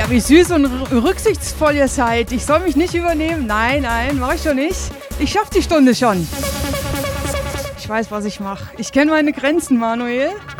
wie süß und rücksichtsvoll ihr seid. Ich soll mich nicht übernehmen. Nein, mach ich schon nicht. Ich schaff die Stunde schon. Ich weiß, was ich mache. Ich kenne meine Grenzen, Manuel.